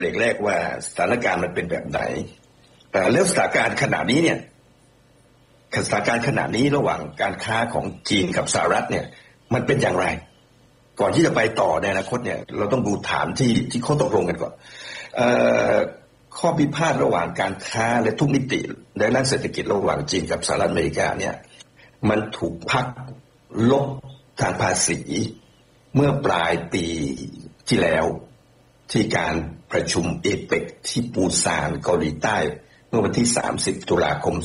เบรกแรกว่าสถานการณ์มันเป็นแบบไหนแล้วสถานการณ์ขณะนี้เนี่ยสถานการณ์ขณะนี้ระหว่างการค้าของจีนกับสหรัฐเนี่ยมันเป็นอย่างไรก่อนที่จะไปต่อในอนาคตเนี่ยเราต้องดูฐานที่เขาตกลงกันก่อนข้อพิพาทระหว่างการค้าและทุกมิติในด้านเศรษฐกิจระหว่างจีนกับสหรัฐอเมริกาเนี่ยมันถูกพักลบทางภาษีเมื่อปลายปีที่แล้วที่การประชุมเอเปกที่ปูซานเกาหลีใต้เมื่อวันที่30ตุลาคม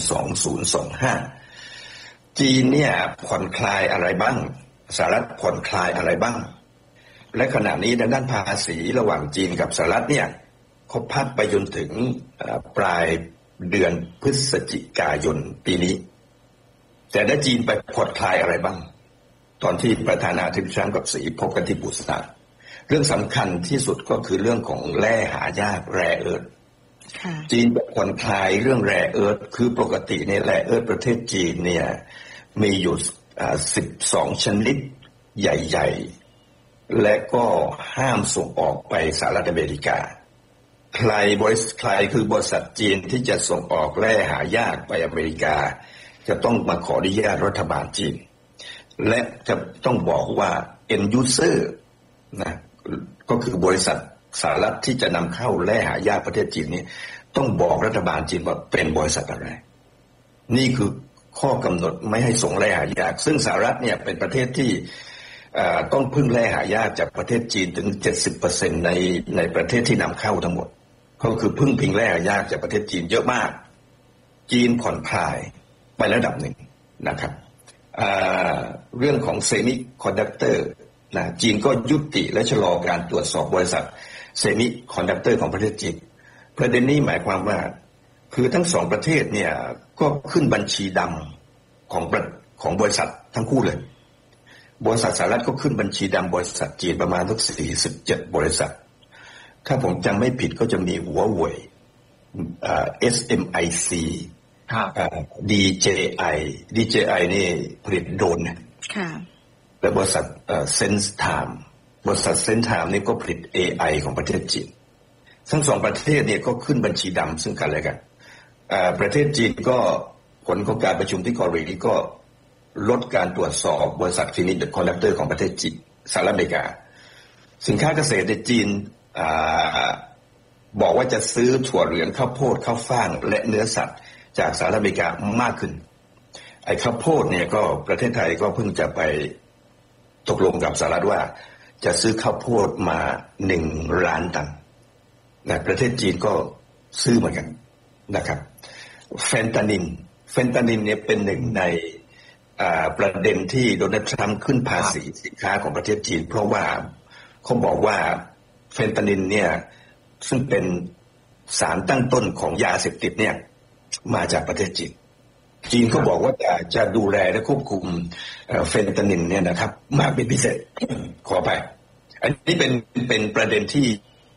2025จีนเนี่ยผ่อนคลายอะไรบ้างสหรัฐผ่อนคลายอะไรบ้างและขณะนี้ด้านภาษีระหว่างจีนกับสหรัฐเนี่ยเขาพักไปจนถึงปลายเดือนพฤศจิกายนปีนี้แต่ได้จีนไปผ่อนคลายอะไรบ้างตอนที่ประธานาธิบดีทรัมป์กับสีพบกันที่ปูซานเรื่องสำคัญที่สุดก็คือเรื่องของแร่หายากแร่เอิร์ธจีนผ่อนคลายเรื่องแร่เอิร์ธคือปกติในแร่เอิร์ธประเทศจีนเนี่ยมีอยู่12ชนิดใหญ่ๆและก็ห้ามส่งออกไปสหรัฐอเมริกาใครคือบริษัทจีนที่จะส่งออกแร่หายากไปอเมริกาจะต้องมาขออนุญาตรัฐบาลจีนและจะต้องบอกว่า end user นะก็คือบริษัทสหรัฐที่จะนำเข้าแร่หายากประเทศจีนนี้ต้องบอกรัฐบาลจีนว่าเป็นบริษัทอะไรนี่คือข้อกำหนดไม่ให้ส่งแร่หายากซึ่งสหรัฐเนี่ยเป็นประเทศที่ต้องพึ่งแร่หายากจากประเทศจีนถึง 70% ในประเทศที่นำเข้าทั้งหมดก็คือพึ่งพิงแร่หายากจากประเทศจีนเยอะมากจีนผ่อนคลายไประดับหนึ่งนะครับเรื่องของเซมิคอนดักเตอร์นะจีนก็ยุติและชะลอการตรวจสอบบริษัทเซมิคอนดักเตอร์ของประเทศจีนประเด็นนี้หมายความว่าคือทั้งสองประเทศเนี่ยก็ขึ้นบัญชีดำของบริษัททั้งคู่เลยบริษัทสหรัฐก็ขึ้นบัญชีดำบริษัทจีนประมาณสัก47บริษัทถ้าผมจำไม่ผิดก็จะมีหัวเว่ยSMIC DJI นี่ผลิตโดรนค่ะและบริษัทSense Time บริษัท Sense Time นี่ก็ผลิต AI ของประเทศจีนทั้งสองประเทศเนี่ยก็ขึ้นบัญชีดำซึ่งกันและกันประเทศจีนก็ผลของการประชุมที่เกาหลีก็ลดการตรวจสอบบริษัทฟินิชคอนดักเตอร์ของประเทศจีนสหรัฐอเมริกาสินค้าเกษตรในจีนบอกว่าจะซื้อถั่วเหลืองข้าวโพดข้าวฟ่างและเนื้อสัตว์จากสหรัฐอเมริกามากขึ้นไอ้ข้าวโพดเนี่ยก็ประเทศไทยก็เพิ่งจะไปตกลงกับสหรัฐว่าจะซื้อข้าวโพดมา1 ล้านตันนะประเทศจีนก็ซื้อเหมือนกันนะครับเฟนตานินเนี่ยเป็นหนึ่งในประเด็นที่โดนัลด์ทรัมป์ขึ้นภาษีสินค้าของประเทศจีนเพราะว่าเขาบอกว่าเฟนตานินเนี่ยซึ่งเป็นสารตั้งต้นของยาเสพติดเนี่ยมาจากประเทศจีนเขาบอกว่าจะดูแลและควบคุมเฟนตานินเนี่ยนะครับมากเป็นพิเศษ ขอไปอันนี้เป็นประเด็นที่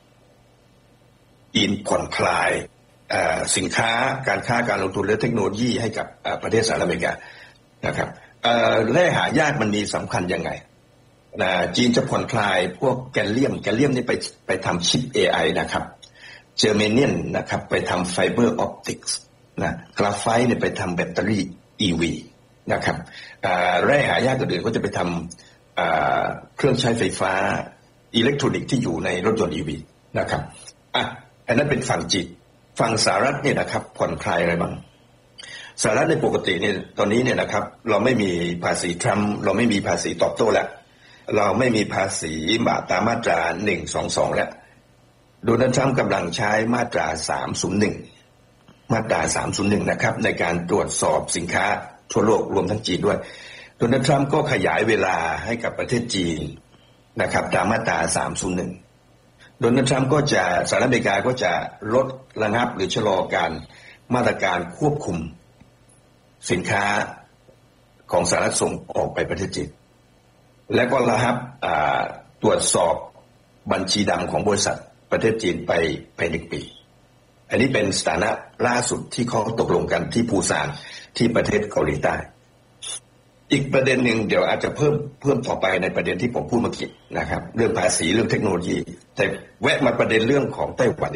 จีนผ่อนคลายสินค้าการค้าการลงทุนและเทคโนโลยีให้กับประเทศสหรัฐอเมริกานะครับแร่หายากมันมีสำคัญยังไงจีนจะผ่อนคลายพวกแกลเลียมนี่ไปทำชิป AI นะครับเจอร์เมเนียนนะครับไปทำไฟเบอร์ออปติกส์นะกราไฟต์เนี่ยไปทำแบตเตอรี่ EV นะครับแร่หายากอื่นก็จะไปทำเครื่องใช้ไฟฟ้าอิเล็กทรอนิกส์ที่อยู่ในรถยนต์ EV นะครับอันนั้นเป็นฝั่งจีนฝั่งสหรัฐเนี่ยนะครับผ่อนคลายอะไรบ้างสหรัฐในปกติเนี่ยตอนนี้เนี่ยนะครับเราไม่มีภาษีทรัมป์เราไม่มีภาษีตอบโต้แล้วเราไม่มีภาษีตามมาตรา122แล้วโดนัลด์ทรัมป์กำลังใช้มาตรา301นะครับในการตรวจสอบสินค้าทั่วโลกรวมทั้งจีนด้วยโดนัลด์ทรัมป์ก็ขยายเวลาให้กับประเทศจีนนะครับตามมาตรา301โดนัลด์ทรัมป์ก็จะสหรัฐอเมริกาก็จะลดระงับหรือชะลอการมาตรการควบคุมสินค้าของสหรัฐส่งออกไปประเทศจีนและก็ระงับตรวจสอบบัญชีดำของบริษัทประเทศจีนไป1 ปีอันนี้เป็นสถานะล่าสุดที่เขาตกลงกันที่ปูซานที่ประเทศเกาหลีใต้อีกประเด็นหนึ่งเดี๋ยวอาจจะเพิ่มต่อไปในประเด็นที่ผมพูดเมื่อกี้นะครับเรื่องภาษีเรื่องเทคโนโลยีแต่แวะมาประเด็นเรื่องของไต้หวัน